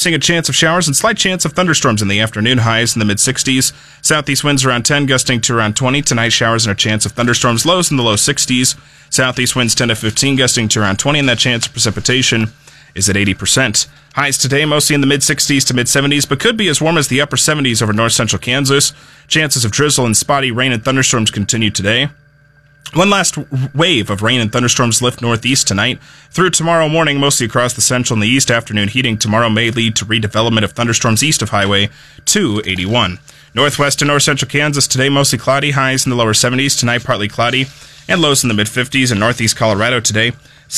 seeing a chance of showers and slight chance of thunderstorms in the afternoon, highs in the mid-60s. Southeast winds around 10, gusting to around 20. Tonight, showers and a chance of thunderstorms, lows in the low 60s. Southeast winds 10 to 15, gusting to around 20, and that chance of precipitation is at 80%. Highs today mostly in the mid-60s to mid-70s, but could be as warm as the upper 70s over north-central Kansas. Chances of drizzle and spotty rain and thunderstorms continue today. One last wave of rain and thunderstorms lift northeast tonight. Through tomorrow morning, mostly across the central and the east. Afternoon heating tomorrow may lead to redevelopment of thunderstorms east of Highway 281. Northwest and north-central Kansas today mostly cloudy, highs in the lower 70s. Tonight partly cloudy and lows in the mid-50s. And northeast Colorado today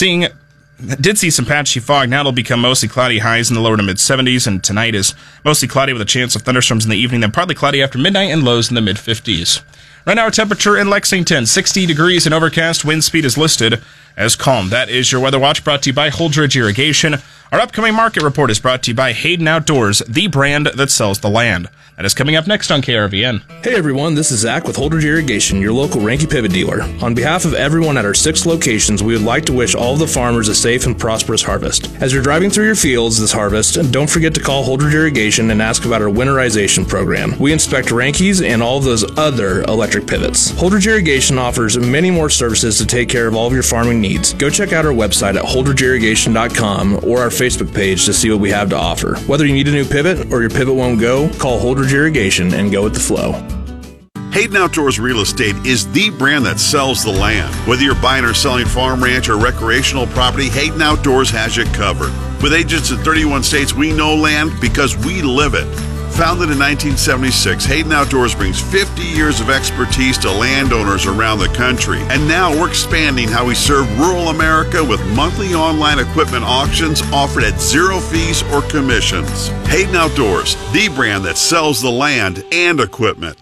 did see some patchy fog. Now it'll become mostly cloudy, highs in the lower to mid-70s. And tonight is mostly cloudy with a chance of thunderstorms in the evening, then partly cloudy after midnight and lows in the mid-50s. Right now, our temperature in Lexington, 60 degrees and overcast. Wind speed is listed as calm. That is your Weather Watch, brought to you by Holdridge Irrigation. Our upcoming market report is brought to you by Hayden Outdoors, the brand that sells the land. That is coming up next on KRVN. Hey everyone, this is Zach with Holdridge Irrigation, your local Ranky Pivot dealer. On behalf of everyone at our 6 locations, we would like to wish all of the farmers a safe and prosperous harvest. As you're driving through your fields this harvest, don't forget to call Holdridge Irrigation and ask about our winterization program. We inspect Rankies and all of those other electric pivots. Holdridge Irrigation offers many more services to take care of all of your farming needs. Go check out our website at holdridgeirrigation.com or our Facebook page to see what we have to offer. Whether you need a new pivot or your pivot won't go, call Holdridge Irrigation and go with the flow. Hayden Outdoors Real Estate is the brand that sells the land. Whether you're buying or selling farm, ranch, or recreational property, Hayden Outdoors has you covered. With agents in 31 states, we know land because we live it. Founded in 1976, Hayden Outdoors brings 50 years of expertise to landowners around the country. And now we're expanding how we serve rural America with monthly online equipment auctions offered at 0 fees or commissions. Hayden Outdoors, the brand that sells the land and equipment.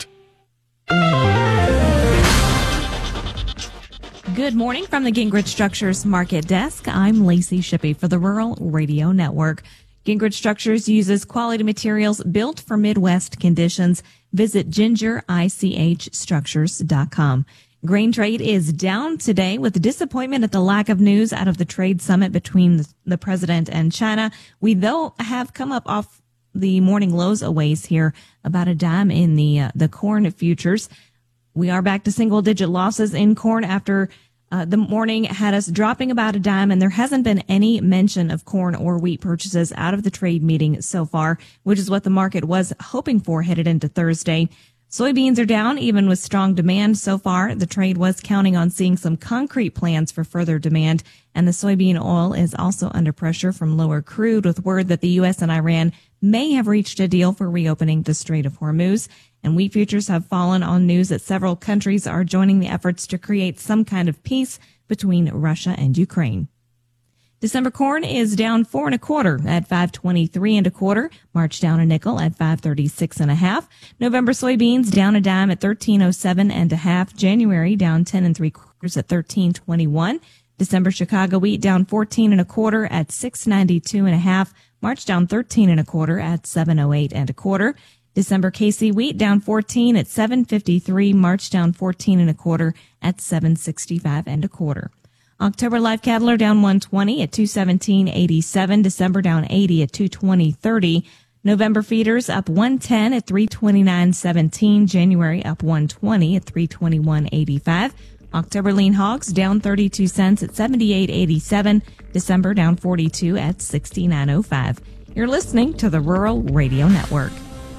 Good morning from the Gingrich Structures Market Desk. I'm Lacey Shippey for the Rural Radio Network. Gingrich Structures uses quality materials built for Midwest conditions. Visit gingerichstructures.com. Grain trade is down today with disappointment at the lack of news out of the trade summit between the president and China. We, though, have come up off the morning lows a ways here, about a dime in the corn futures. We are back to single-digit losses in corn after the morning had us dropping about a dime, and there hasn't been any mention of corn or wheat purchases out of the trade meeting so far, which is what the market was hoping for headed into Thursday. Soybeans are down, even with strong demand so far. The trade was counting on seeing some concrete plans for further demand, and the soybean oil is also under pressure from lower crude, with word that the U.S. and Iran may have reached a deal for reopening the Strait of Hormuz. And wheat futures have fallen on news that several countries are joining the efforts to create some kind of peace between Russia and Ukraine. December corn is down 4 1/4 at $5.23 1/4. March down a nickel at $5.36 1/2. November soybeans down a dime at $13.07 1/2. January down 10 3/4 at $13.21. December Chicago wheat down 14 1/4 at $6.92 1/2. March down 13 1/4 at $7.08 1/4. December KC wheat down 14 at $7.53. March down 14 1/4 at $7.65 1/4. October live cattle are down 120 at $217.87. December down 80 at $220.30. November feeders up 110 at $329.17. January up 120 at $321.85. October lean hogs down 32 cents at $78.87. December down 42 at $69.05. You're listening to the Rural Radio Network.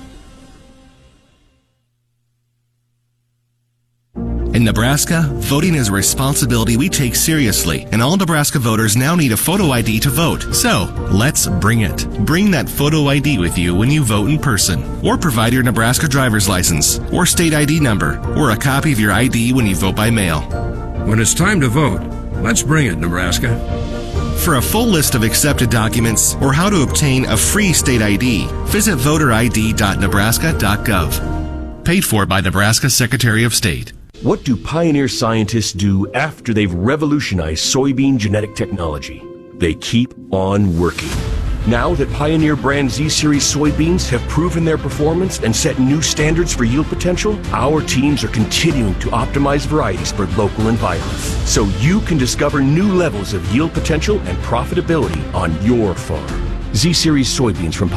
In Nebraska, voting is a responsibility we take seriously, and all Nebraska voters now need a photo ID to vote. So, let's bring it. Bring that photo ID with you when you vote in person, or provide your Nebraska driver's license, or state ID number, or a copy of your ID when you vote by mail. When it's time to vote, let's bring it, Nebraska. For a full list of accepted documents or how to obtain a free state ID, visit voterid.nebraska.gov. Paid for by Nebraska Secretary of State. What do Pioneer scientists do after they've revolutionized soybean genetic technology? They keep on working. Now that Pioneer brand Z-Series soybeans have proven their performance and set new standards for yield potential, our teams are continuing to optimize varieties for local environments, so you can discover new levels of yield potential and profitability on your farm. Z-Series soybeans from